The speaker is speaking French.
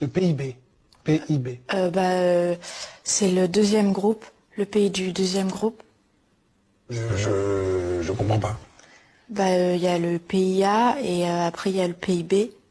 Le PIB. PIB. C'est le deuxième groupe, le pays du deuxième groupe. Je comprends pas. Il y a le PIA et après il y a le PIB.